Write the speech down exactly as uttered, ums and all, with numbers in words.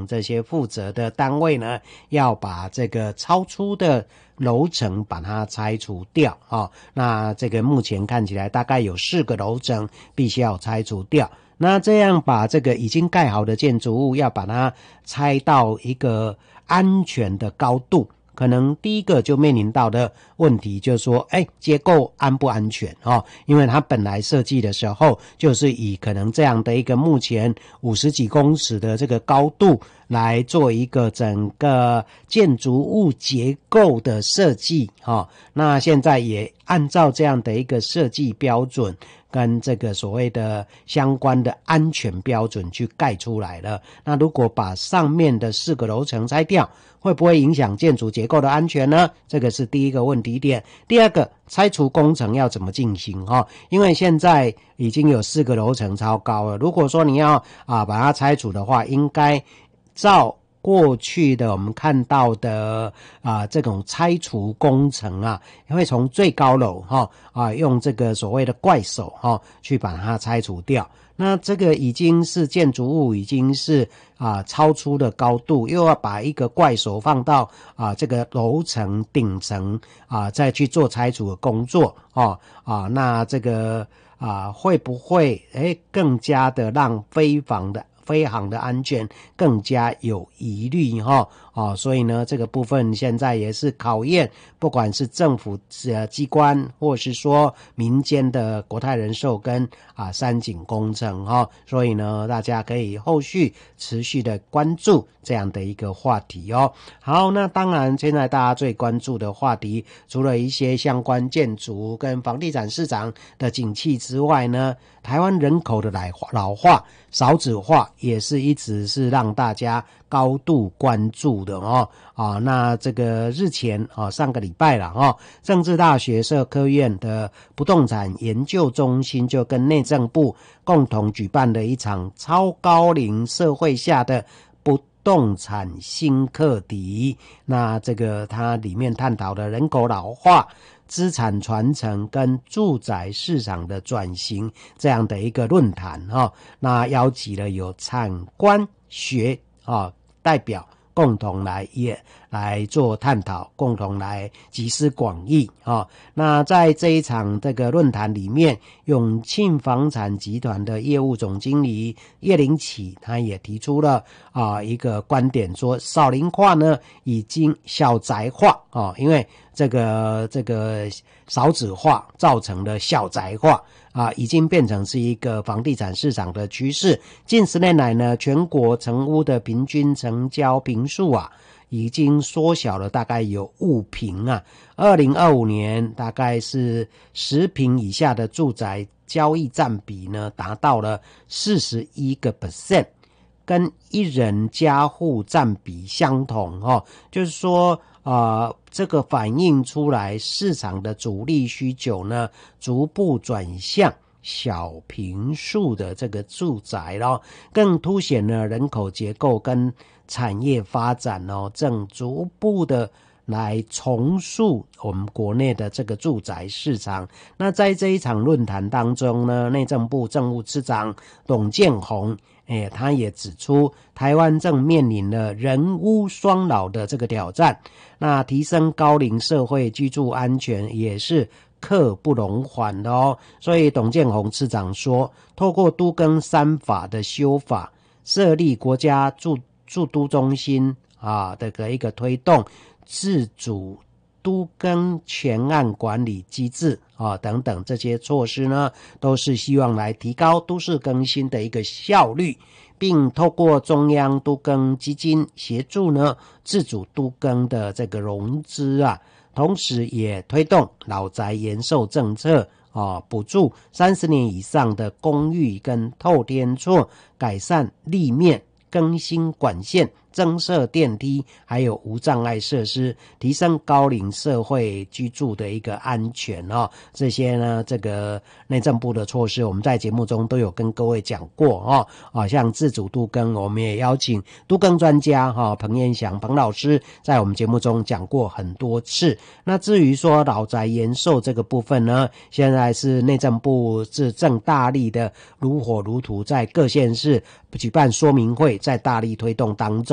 等这些负责的单位呢，要把这个超出的楼层把它拆除掉哦。那这个目前看起来大概有四个楼层必须要拆除掉。那这样把这个已经盖好的建筑物要把它拆到一个安全的高度，可能第一个就面临到的问题就是说，哎，结构安不安全哦？因为它本来设计的时候就是以可能这样的一个目前五十几公尺的这个高度来做一个整个建筑物结构的设计哦。那现在也按照这样的一个设计标准跟这个所谓的相关的安全标准去盖出来了。那如果把上面的四个楼层拆掉，会不会影响建筑结构的安全呢？这个是第一个问题点。第二个，拆除工程要怎么进行齁？因为现在已经有四个楼层超高了，如果说你要啊把它拆除的话，应该照过去的我们看到的啊这种拆除工程啊，会从最高楼齁啊用这个所谓的怪手齁去把它拆除掉。那这个已经是建筑物已经是啊超出了高度，又要把一个怪手放到啊这个楼层顶层啊再去做拆除的工作哦啊那这个啊会不会诶更加的让飞航的飞航的安全更加有疑虑齁哦，所以呢这个部分现在也是考验不管是政府呃机关或是说民间的国泰人寿跟啊三井工程齁，所以呢大家可以后续持续的关注这样的一个话题哦。好，那当然现在大家最关注的话题，除了一些相关建筑跟房地产市场的景气之外呢，台湾人口的老化少子化也是一直是让大家高度关注的哦啊，那这个日前啊上个礼拜了哦，政治大学社科院的不动产研究中心就跟内政部共同举办了一场超高龄社会下的不动产新课题。那这个它里面探讨的人口老化、资产传承跟住宅市场的转型这样的一个论坛哦，那邀集了有产官学啊代表共同来也来做探讨，共同来集思广益啊。那在这一场这个论坛里面，永庆房产集团的业务总经理叶林启他也提出了啊一个观点，说少龄化呢已经小宅化啊，因为这个这个少子化造成的小宅化啊，已经变成是一个房地产市场的趋势。近十年来呢，全国成屋的平均成交坪数啊，已经缩小了大概有五坪啊。二零二五年大概是十坪以下的住宅交易占比呢，达到了 百分之四十一，跟一人家户占比相同哦，就是说呃，这个反映出来市场的主力需求呢，逐步转向小坪数的这个住宅咯，更凸显了人口结构跟产业发展哦，正逐步的来重塑我们国内的这个住宅市场。那在这一场论坛当中呢，内政部政务次长董建宏诶，他也指出，台湾正面临了人屋双老的这个挑战，那提升高龄社会居住安全也是刻不容缓的哦。所以董建宏次长说，透过都更三法的修法，设立国家住住都中心啊这个一个推动自主都更全案管理机制啊等等这些措施呢，都是希望来提高都市更新的一个效率，并透过中央都更基金协助呢自主都更的这个融资啊，同时也推动老宅延寿政策啊，补助三十年以上的公寓跟透天厝，改善立面，更新管线，增设电梯，还有无障碍设施，提升高龄社会居住的一个安全哦。这些呢，这个内政部的措施，我们在节目中都有跟各位讲过哦。啊，像自主都更，我们也邀请都更专家哈、哦、彭彦祥彭老师在我们节目中讲过很多次。那至于说老宅延寿这个部分呢，现在是内政部是正大力的如火如荼在各县市举办说明会，在大力推动当中。